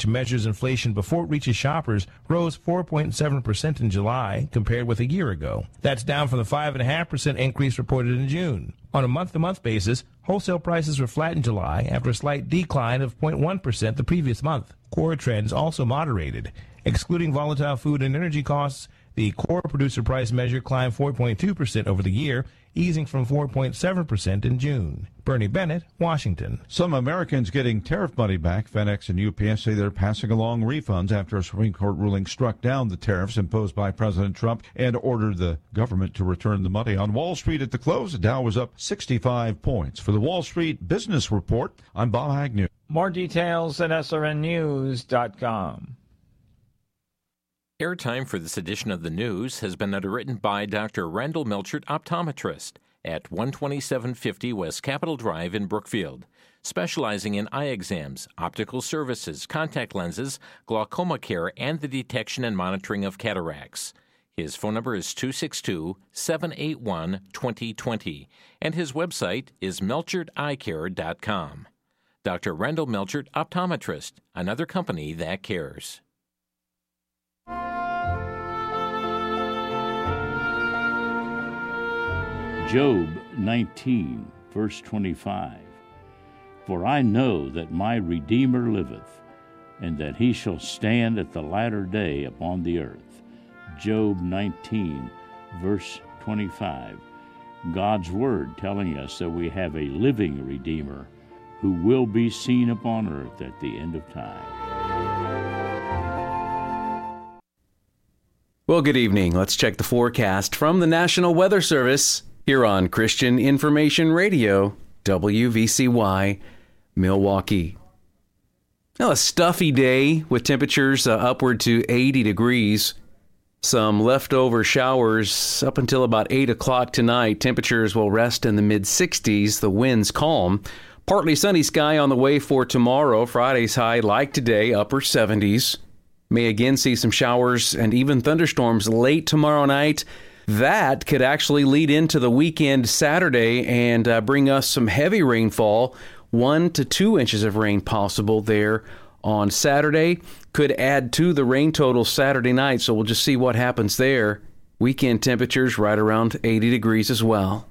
measures inflation before it reaches shoppers rose 4.7% in July compared with a year ago. That's down from the 5.5% increase reported in June. On a month-to-month basis, wholesale prices were flat in July after a slight decline of 0.1% the previous month. Core trends also moderated. Excluding volatile food and energy costs, the core producer price measure climbed 4.2% over the year, easing from 4.7% in June. Bernie Bennett, Washington. Some Americans getting tariff money back. FedEx and UPS say they're passing along refunds after a Supreme Court ruling struck down the tariffs imposed by President Trump and ordered the government to return the money. On Wall Street at the close, the Dow was up 65 points. For the Wall Street Business Report, I'm Bob Agnew. More details at srnnews.com. Airtime for this edition of the news has been underwritten by Dr. Randall Melchert, optometrist, at 12750 West Capitol Drive in Brookfield, specializing in eye exams, optical services, contact lenses, glaucoma care, and the detection and monitoring of cataracts. His phone number is 262-781-2020, and his website is melcherteyecare.com. Dr. Randall Melchert, optometrist, another company that cares. Job 19, verse 25. For I know that my Redeemer liveth, and that he shall stand at the latter day upon the earth. Job 19, verse 25. God's Word telling us that we have a living Redeemer who will be seen upon earth at the end of time. Well, good evening. Let's check the forecast from the National Weather Service here on Christian Information Radio, WVCY, Milwaukee. Now, a stuffy day with temperatures upward to 80 degrees. Some leftover showers up until about 8 o'clock tonight. Temperatures will rest in the mid-60s. The winds calm. Partly sunny sky on the way for tomorrow. Friday's high, like today, upper 70s. May again see some showers and even thunderstorms late tomorrow night. That could actually lead into the weekend Saturday and bring us some heavy rainfall, 1 to 2 inches of rain possible there on Saturday. Could add to the rain total Saturday night, so we'll just see what happens there. Weekend temperatures right around 80 degrees as well.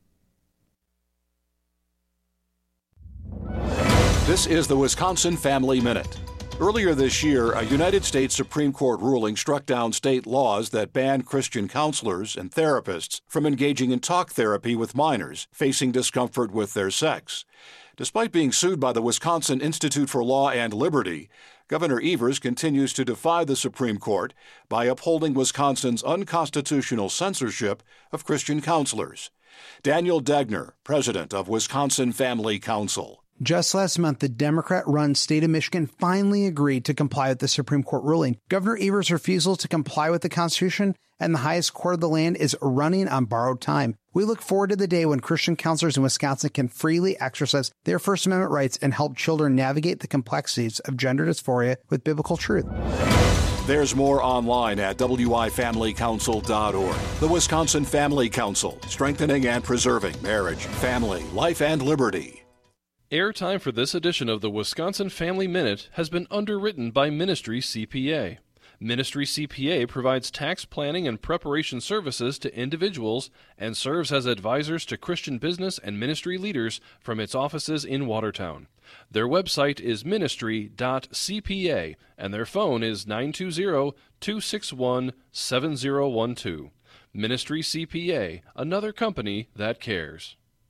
This is the Wisconsin Family Minute. Earlier this year, a United States Supreme Court ruling struck down state laws that ban Christian counselors and therapists from engaging in talk therapy with minors facing discomfort with their sex. Despite being sued by the Wisconsin Institute for Law and Liberty, Governor Evers continues to defy the Supreme Court by upholding Wisconsin's unconstitutional censorship of Christian counselors. Daniel Degner, president of Wisconsin Family Council. Just last month, the Democrat-run state of Michigan finally agreed to comply with the Supreme Court ruling. Governor Evers' refusal to comply with the Constitution and the highest court of the land is running on borrowed time. We look forward to the day when Christian counselors in Wisconsin can freely exercise their First Amendment rights and help children navigate the complexities of gender dysphoria with biblical truth. There's more online at wifamilycouncil.org. The Wisconsin Family Council, strengthening and preserving marriage, family, life, and liberty. Airtime for this edition of the Wisconsin Family Minute has been underwritten by Ministry CPA. Ministry CPA provides tax planning and preparation services to individuals and serves as advisors to Christian business and ministry leaders from its offices in Watertown. Their website is ministry.cpa and their phone is 920-261-7012. Ministry CPA, another company that cares.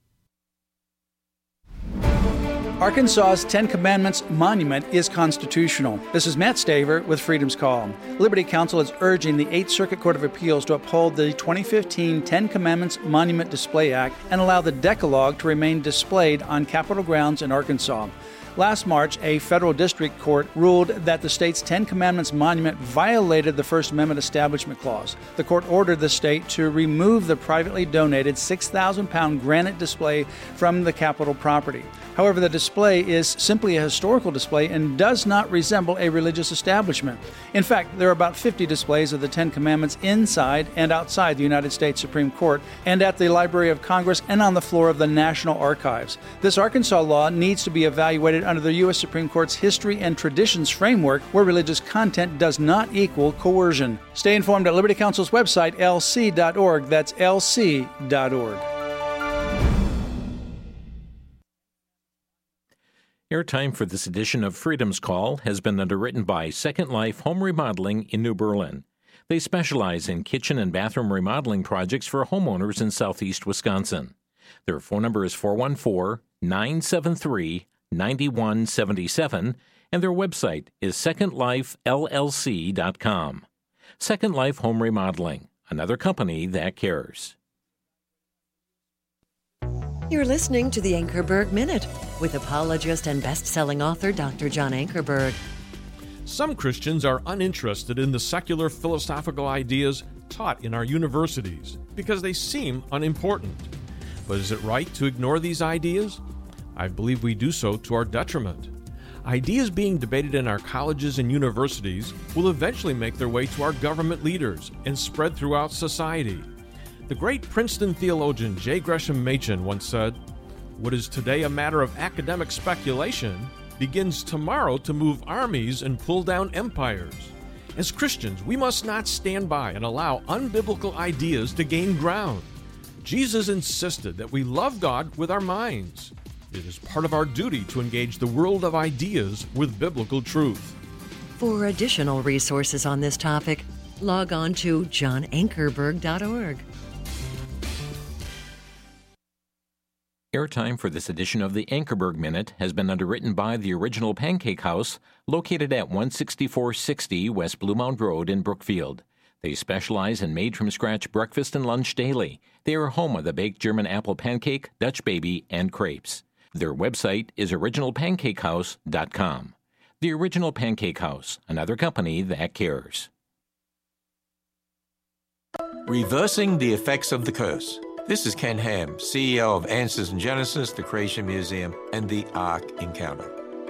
Arkansas's Ten Commandments Monument is constitutional. This is Matt Staver with Freedom's Call. Liberty Counsel is urging the 8th Circuit Court of Appeals to uphold the 2015 Ten Commandments Monument Display Act and allow the Decalogue to remain displayed on Capitol grounds in Arkansas. Last March, a federal district court ruled that the state's Ten Commandments monument violated the First Amendment Establishment Clause. The court ordered the state to remove the privately donated 6,000-pound granite display from the Capitol property. However, the display is simply a historical display and does not resemble a religious establishment. In fact, there are about 50 displays of the Ten Commandments inside and outside the United States Supreme Court and at the Library of Congress and on the floor of the National Archives. This Arkansas law needs to be evaluated operated under the U.S. Supreme Court's History and Traditions framework, where religious content does not equal coercion. Stay informed at Liberty Counsel's website, lc.org. That's lc.org. Airtime for this edition of Freedom's Call has been underwritten by Second Life Home Remodeling in New Berlin. They specialize in kitchen and bathroom remodeling projects for homeowners in southeast Wisconsin. Their phone number is 414-973-9177, and their website is secondlifellc.com. Second Life Home Remodeling, another company that cares. You're listening to the Ankerberg Minute with apologist and best-selling author Dr. John Ankerberg. Some Christians are uninterested in the secular philosophical ideas taught in our universities because they seem unimportant. But is it right to ignore these ideas? I believe we do so to our detriment. Ideas being debated in our colleges and universities will eventually make their way to our government leaders and spread throughout society. The great Princeton theologian J. Gresham Machen once said, "What is today a matter of academic speculation begins tomorrow to move armies and pull down empires." As Christians, we must not stand by and allow unbiblical ideas to gain ground. Jesus insisted that we love God with our minds. It is part of our duty to engage the world of ideas with biblical truth. For additional resources on this topic, log on to johnankerberg.org. Airtime for this edition of the Ankerberg Minute has been underwritten by the Original Pancake House, located at 16460 West Blue Mound Road in Brookfield. They specialize in made-from-scratch breakfast and lunch daily. They are home of the baked German apple pancake, Dutch baby, and crepes. Their website is originalpancakehouse.com. The Original Pancake House, another company that cares. Reversing the Effects of the Curse. This is Ken Ham, CEO of Answers in Genesis, the Creation Museum, and the Ark Encounter.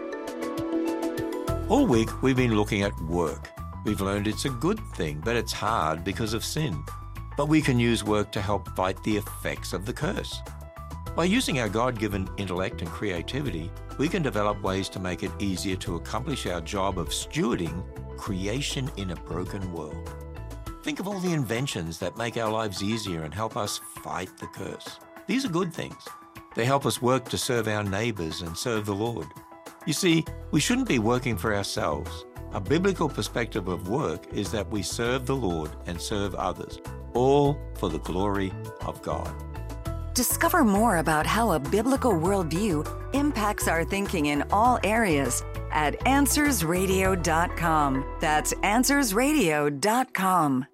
All week, we've been looking at work. We've learned it's a good thing, but it's hard because of sin. But we can use work to help fight the effects of the curse. By using our God-given intellect and creativity, we can develop ways to make it easier to accomplish our job of stewarding creation in a broken world. Think of all the inventions that make our lives easier and help us fight the curse. These are good things. They help us work to serve our neighbors and serve the Lord. You see, we shouldn't be working for ourselves. A biblical perspective of work is that we serve the Lord and serve others, all for the glory of God. Discover more about how a biblical worldview impacts our thinking in all areas at AnswersRadio.com. That's AnswersRadio.com.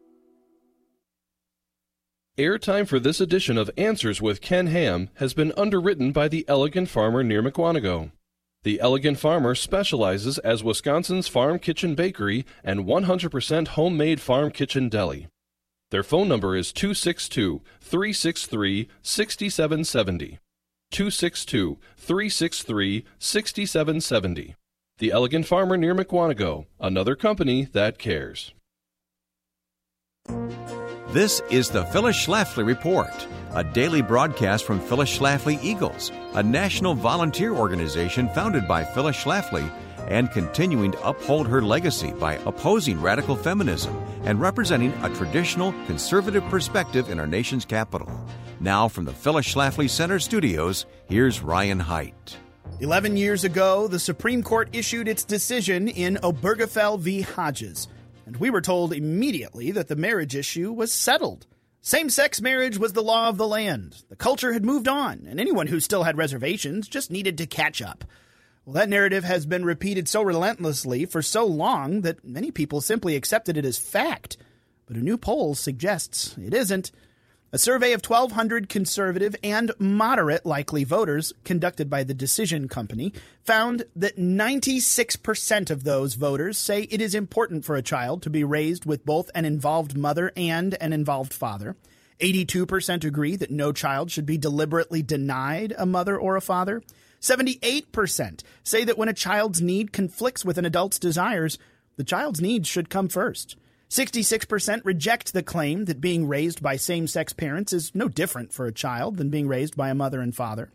Airtime for this edition of Answers with Ken Ham has been underwritten by the Elegant Farmer near Mukwonago. The Elegant Farmer specializes as Wisconsin's farm kitchen bakery and 100% homemade farm kitchen deli. Their phone number is 262-363-6770. 262-363-6770. The Elegant Farmer near Mukwonago, another company that cares. This is the Phyllis Schlafly Report, a daily broadcast from Phyllis Schlafly Eagles, a national volunteer organization founded by Phyllis Schlafly and continuing to uphold her legacy by opposing radical feminism and representing a traditional conservative perspective in our nation's capital. Now from the Phyllis Schlafly Center studios, here's Ryan Haidt. 11 years ago, the Supreme Court issued its decision in Obergefell v. Hodges, and we were told immediately that the marriage issue was settled. Same-sex marriage was the law of the land. The culture had moved on, and anyone who still had reservations just needed to catch up. Well, that narrative has been repeated so relentlessly for so long that many people simply accepted it as fact. But a new poll suggests it isn't. A survey of 1,200 conservative and moderate likely voters conducted by the Decision Company found that 96% of those voters say it is important for a child to be raised with both an involved mother and an involved father. 82% agree that no child should be deliberately denied a mother or a father. 78% say that when a child's need conflicts with an adult's desires, the child's needs should come first. 66% reject the claim that being raised by same-sex parents is no different for a child than being raised by a mother and father.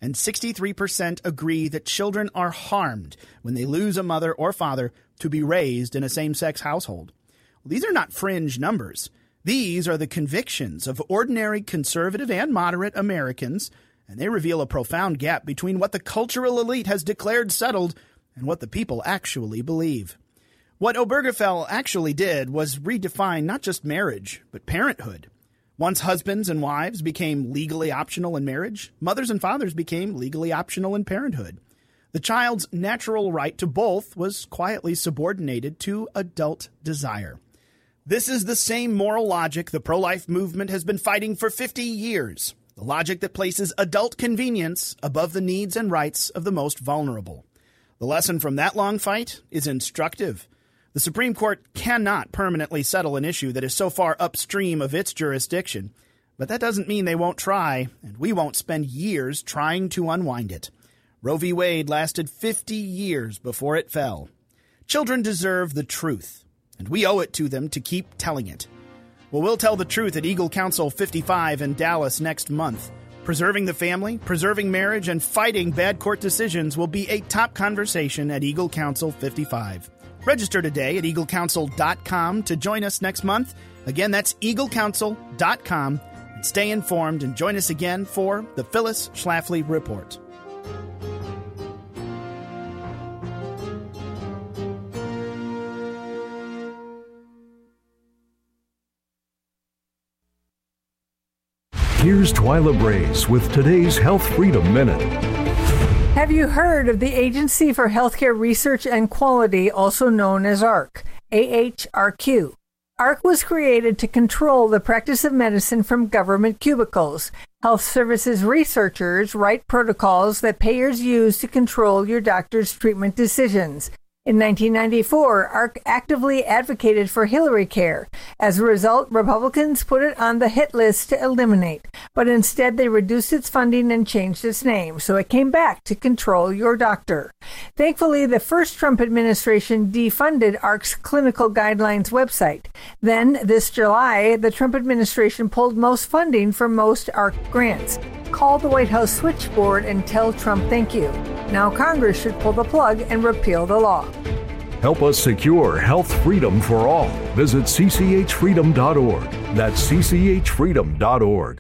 and 63% agree that children are harmed when they lose a mother or father to be raised in a same-sex household. These are not fringe numbers. These are the convictions of ordinary conservative and moderate Americans, and they reveal a profound gap between what the cultural elite has declared settled and what the people actually believe. What Obergefell actually did was redefine not just marriage, but parenthood. Once husbands and wives became legally optional in marriage, mothers and fathers became legally optional in parenthood. The child's natural right to both was quietly subordinated to adult desire. This is the same moral logic the pro-life movement has been fighting for 50 years, the logic that places adult convenience above the needs and rights of the most vulnerable. The lesson from that long fight is instructive. The Supreme Court cannot permanently settle an issue that is so far upstream of its jurisdiction, but that doesn't mean they won't try, and we won't spend years trying to unwind it. Roe v. Wade lasted 50 years before it fell. Children deserve the truth, and we owe it to them to keep telling it. Well, we'll tell the truth at Eagle Council 55 in Dallas next month. Preserving the family, preserving marriage, and fighting bad court decisions will be a top conversation at Eagle Council 55. Register today at eaglecouncil.com to join us next month. Again, that's eaglecouncil.com. And stay informed and join us again for the Phyllis Schlafly Report. Here's Twyla Brace with today's Health Freedom Minute. Have you heard of the Agency for Healthcare Research and Quality, also known as AHRQ? AHRQ. AHRQ was created to control the practice of medicine from government cubicles. Health services researchers write protocols that payers use to control your doctor's treatment decisions. In 1994, AHRQ actively advocated for Hillary Care. As a result, Republicans put it on the hit list to eliminate, but instead they reduced its funding and changed its name, so it came back to control your doctor. Thankfully, the first Trump administration defunded AHRQ's clinical guidelines website. Then, this July, the Trump administration pulled most funding for most AHRQ grants. Call the White House switchboard and tell Trump thank you. Now Congress should pull the plug and repeal the law. Help us secure health freedom for all. Visit cchfreedom.org. That's cchfreedom.org.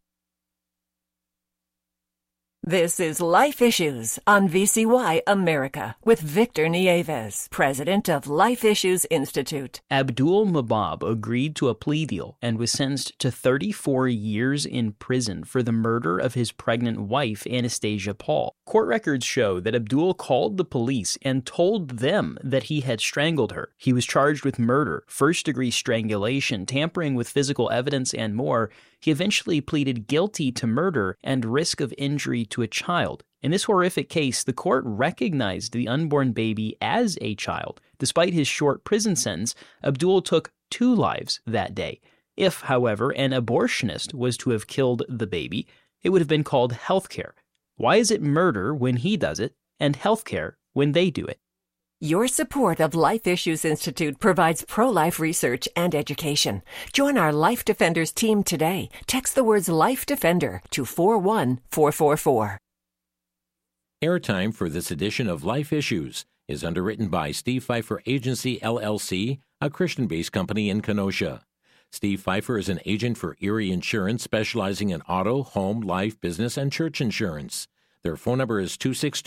This is Life Issues on VCY America with Victor Nieves, president of Life Issues Institute. Abdul Mabab agreed to a plea deal and was sentenced to 34 years in prison for the murder of his pregnant wife, Anastasia Paul. Court records show that Abdul called the police and told them that he had strangled her. He was charged with murder, first-degree strangulation, tampering with physical evidence, and more. He eventually pleaded guilty to murder and risk of injury to a child. In this horrific case, the court recognized the unborn baby as a child. Despite his short prison sentence, Abdul took 2 lives that day. If, however, an abortionist was to have killed the baby, it would have been called healthcare. Why is it murder when he does it and healthcare when they do it? Your support of Life Issues Institute provides pro-life research and education. Join our Life Defenders team today. Text the words Life Defender to 41444. Airtime for this edition of Life Issues is underwritten by Steve Pfeiffer Agency, LLC, a Christian-based company in Kenosha. Steve Pfeiffer is an agent for Erie Insurance, specializing in auto, home, life, business, and church insurance. Their phone number is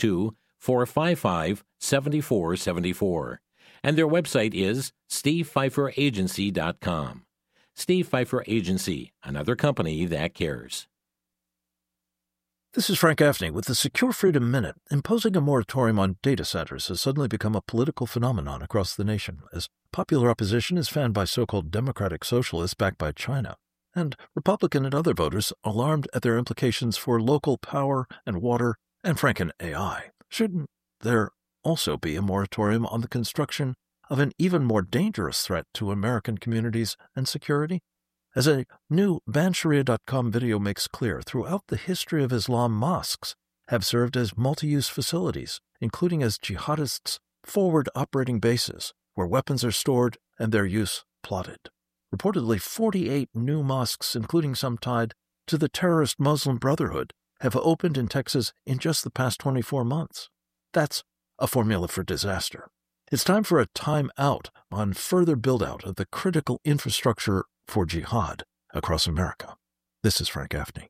262-455-7474. And their website is stevepfeiferagency.com. Steve Pfeiffer Agency, another company that cares. This is Frank Gaffney with the Secure Freedom Minute. Imposing a moratorium on data centers has suddenly become a political phenomenon across the nation, as popular opposition is fanned by so-called democratic socialists backed by China, and Republican and other voters alarmed at their implications for local power and water and franken AI. Shouldn't there also be a moratorium on the construction of an even more dangerous threat to American communities and security? As a new bansharia.com video makes clear, throughout the history of Islam, mosques have served as multi-use facilities, including as jihadists' forward operating bases, where weapons are stored and their use plotted. Reportedly, 48 new mosques, including some tied to the terrorist Muslim Brotherhood, have opened in Texas in just the past 24 months. That's a formula for disaster. It's time for a time out on further build-out of the critical infrastructure for jihad across America. This is Frank Gaffney.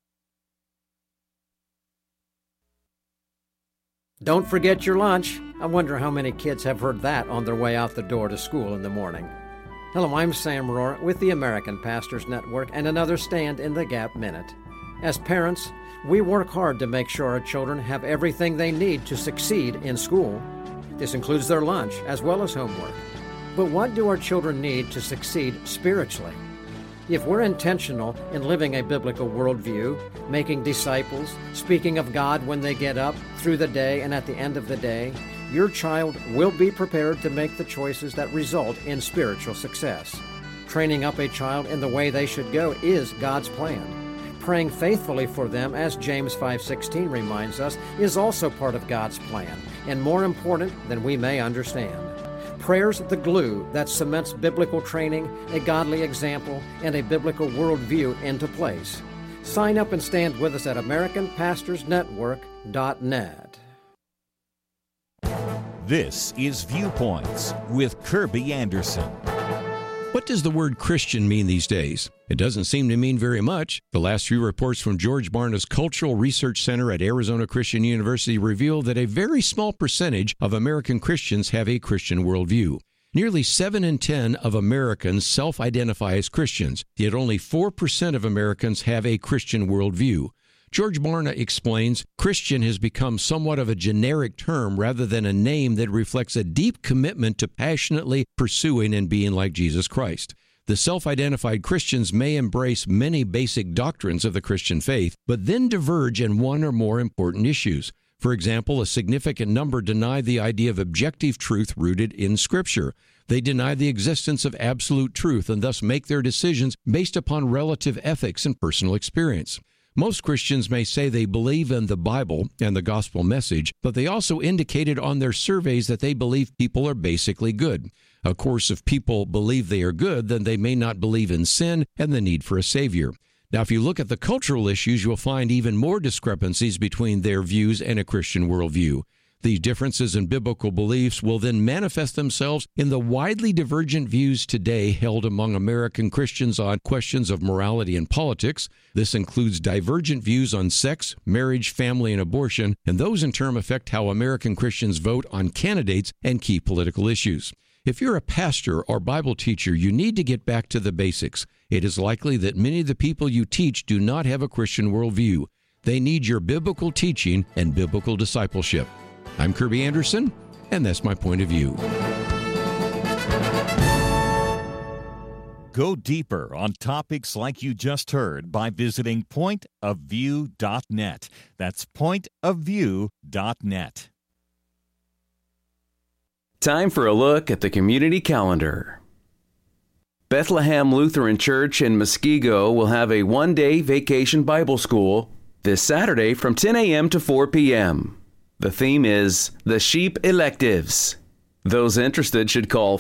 Don't forget your lunch. I wonder how many kids have heard that on their way out the door to school in the morning. Hello, I'm Sam Rohr with the American Pastors Network and another Stand in the Gap Minute. As parents, we work hard to make sure our children have everything they need to succeed in school. This includes their lunch as well as homework. But what do our children need to succeed spiritually? If we're intentional in living a biblical worldview, making disciples, speaking of God when they get up, through the day, and at the end of the day, your child will be prepared to make the choices that result in spiritual success. Training up a child in the way they should go is God's plan. Praying faithfully for them, as James 5:16 reminds us, is also part of God's plan, and more important than we may understand. Prayer's the glue that cements biblical training, a godly example, and a biblical worldview into place. Sign up and stand with us at AmericanPastorsNetwork.net. This is Viewpoints with Kirby Anderson. What does the word Christian mean these days? It doesn't seem to mean very much. The last few reports from George Barna's Cultural Research Center at Arizona Christian University reveal that a very small percentage of American Christians have a Christian worldview. Nearly 7 in 10 of Americans self-identify as Christians, yet only 4% of Americans have a Christian worldview. George Barna explains, Christian has become somewhat of a generic term rather than a name that reflects a deep commitment to passionately pursuing and being like Jesus Christ. The self-identified Christians may embrace many basic doctrines of the Christian faith, but then diverge in one or more important issues. For example, a significant number deny the idea of objective truth rooted in Scripture. They deny the existence of absolute truth and thus make their decisions based upon relative ethics and personal experience. Most Christians may say they believe in the Bible and the gospel message, but they also indicated on their surveys that they believe people are basically good. Of course, if people believe they are good, then they may not believe in sin and the need for a Savior. Now, if you look at the cultural issues, you'll find even more discrepancies between their views and a Christian worldview. These differences in biblical beliefs will then manifest themselves in the widely divergent views today held among American Christians on questions of morality and politics. This includes divergent views on sex, marriage, family, and abortion, and those in turn affect how American Christians vote on candidates and key political issues. If you're a pastor or Bible teacher, you need to get back to the basics. It is likely that many of the people you teach do not have a Christian worldview. They need your biblical teaching and biblical discipleship. I'm Kirby Anderson, and that's my point of view. Go deeper on topics like you just heard by visiting pointofview.net. That's pointofview.net. Time for a look at the community calendar. Bethlehem Lutheran Church in Muskego will have a one-day vacation Bible school this Saturday from 10 a.m. to 4 p.m. The theme is The Sheep Electives. Those interested should call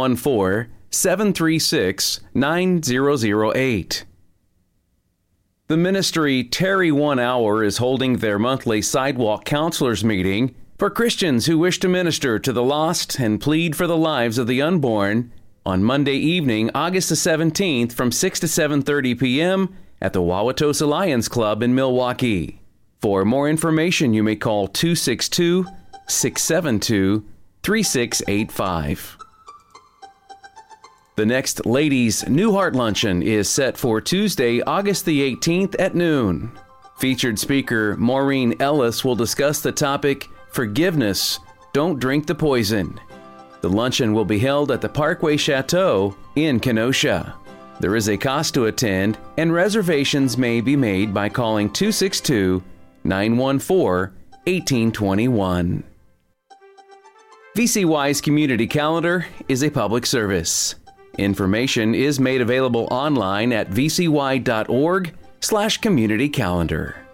414-736-9008. The ministry Tarry 1 Hour is holding their monthly Sidewalk Counselors meeting for Christians who wish to minister to the lost and plead for the lives of the unborn on Monday evening, August the 17th from 6 to 7:30 p.m. at the Wauwatosa Lions Club in Milwaukee. For more information, you may call 262-672-3685. The next Ladies' New Heart Luncheon is set for Tuesday, August the 18th at noon. Featured speaker Maureen Ellis will discuss the topic, Forgiveness, Don't Drink the Poison. The luncheon will be held at the Parkway Chateau in Kenosha. There is a cost to attend, and reservations may be made by calling 262-914-1821. VCY's Community Calendar is a public service. Information is made available online at vcy.org/community calendar.